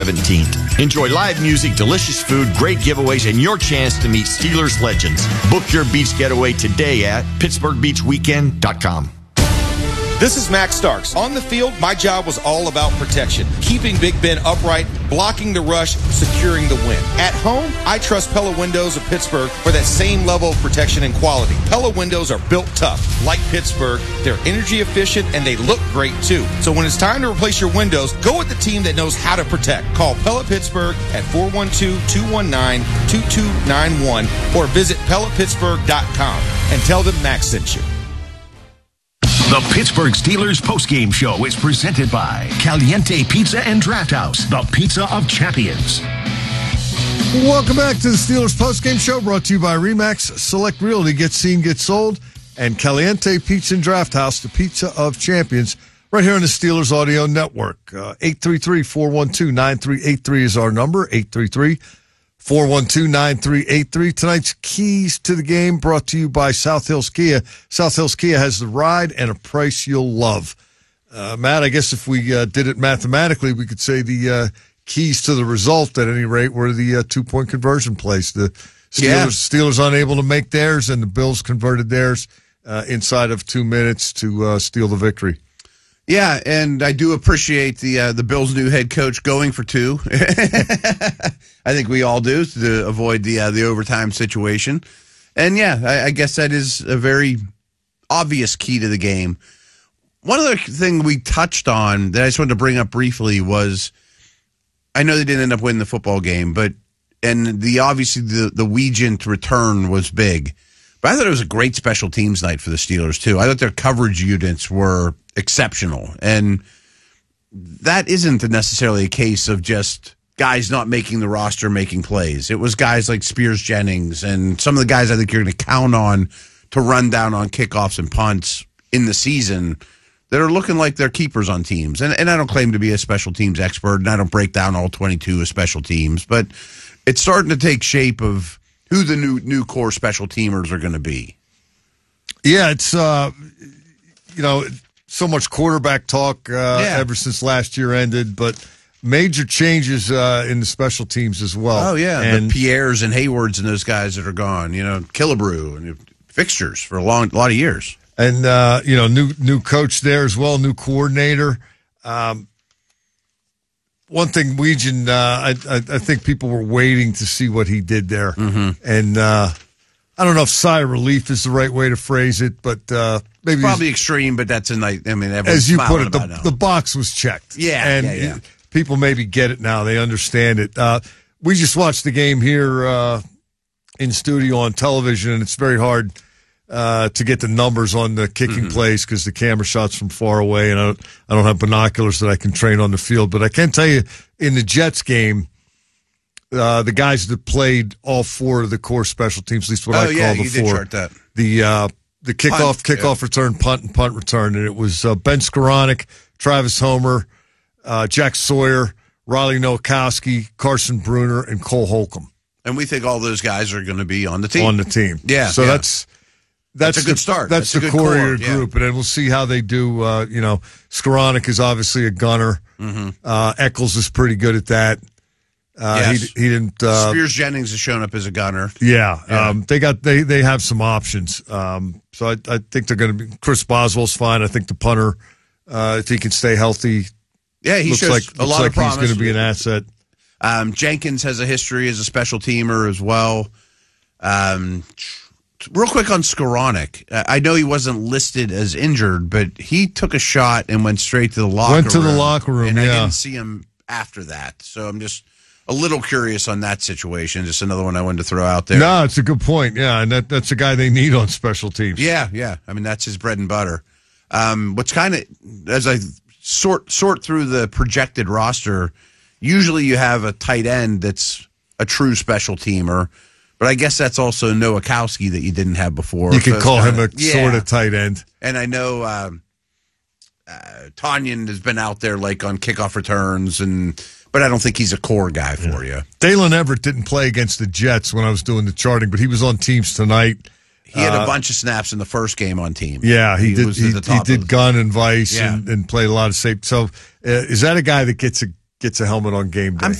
17th. Enjoy live music, delicious food, great giveaways, and your chance to meet Steelers legends. Book your beach getaway today at PittsburghBeachWeekend.com. This is Max Starks. On the field, my job was all about protection, keeping Big Ben upright, blocking the rush, securing the win. At home, I trust Pella Windows of Pittsburgh for that same level of protection and quality. Pella Windows are built tough. Like Pittsburgh, they're energy efficient and they look great too. So when it's time to replace your windows, go with the team that knows how to protect. Call Pella Pittsburgh at 412-219-2291 or visit PellaPittsburgh.com and tell them Max sent you. The Pittsburgh Steelers postgame show is presented by Caliente Pizza and Draft House, the pizza of champions. Welcome back to the Steelers postgame show, brought to you by RE/MAX Select Realty. Get seen, get sold, and Caliente Pizza and Draft House, the pizza of champions, right here on the Steelers Audio Network. 833-412-9383 is our number, 833-412-9383. Tonight's keys to the game brought to you by South Hills Kia. South Hills Kia has the ride and a price you'll love. Matt, I guess if we did it mathematically, we could say the keys to the result at any rate were the two-point conversion plays. The Steelers unable to make theirs, and the Bills converted theirs inside of 2 minutes to steal the victory. Yeah, and I do appreciate the Bills' new head coach going for two. I think we all do, to avoid the overtime situation. And yeah, I guess that is a very obvious key to the game. One other thing we touched on that I just wanted to bring up briefly was, I know they didn't end up winning the football game, and obviously the Weegent return was big. But I thought it was a great special teams night for the Steelers, too. I thought their coverage units were exceptional. And that isn't necessarily a case of just guys not making the roster, making plays. It was guys like Spears Jennings and some of the guys I think you're going to count on to run down on kickoffs and punts in the season that are looking like they're keepers on teams. And I don't claim to be a special teams expert, and I don't break down all 22 of special teams, but it's starting to take shape of who the new core special teamers are going to be. Yeah, it's, so much quarterback talk ever since last year ended, but major changes in the special teams as well. Oh, yeah, and the Pierres and Haywards and those guys that are gone, Killebrew and fixtures for a lot of years. And, new coach there as well, new coordinator. One thing, Weegent, I think people were waiting to see what he did there. Mm-hmm. And I don't know if sigh of relief is the right way to phrase it, but maybe it's probably extreme, but that's a nice. I mean, as you put it, the box was checked. Yeah, and people maybe get it now; they understand it. We just watched the game here in studio on television, and it's very hard to get the numbers on the kicking plays because the camera shots from far away, and I don't have binoculars that I can train on the field. But I can tell you, in the Jets game, the guys that played all four of the core special teams, at least what I call the four. Did chart that. The kickoff return, punt, and punt return, and it was Ben Skoranek, Travis Homer, Jack Sawyer, Riley Nowakowski, Carson Bruner, and Cole Holcomb. And we think all those guys are going to be on the team. Yeah. So that's a good start. That's the core of your group, and then we'll see how they do. Skoranek is obviously a gunner. Mm-hmm. Eccles is pretty good at that. Yes. He didn't. Spears Jennings has shown up as a gunner. Yeah. They have some options. So I think they're going to be. Chris Boswell's fine. I think the punter, if he can stay healthy, he shows a lot of promise. He's going to be an asset. Jenkins has a history as a special teamer as well. Real quick on Skoranek. I know he wasn't listed as injured, but he took a shot and went straight to the locker room. Went to the locker room, and I didn't see him after that. So I'm just a little curious on that situation. Just another one I wanted to throw out there. No, it's a good point. Yeah, and that's a guy they need on special teams. Yeah. I mean, that's his bread and butter. What's kind of, as I sort through the projected roster, usually you have a tight end that's a true special teamer. But I guess that's also Nowakowski that you didn't have before. You can call him a sort of tight end. And I know Tonyan has been out there like on kickoff returns, but I don't think he's a core guy for you. Dalen Everett didn't play against the Jets when I was doing the charting, but he was on teams tonight. He had a bunch of snaps in the first game on team. Yeah, he did. He did gun and vice and played a lot of safety. So is that a guy that gets gets a helmet on game day.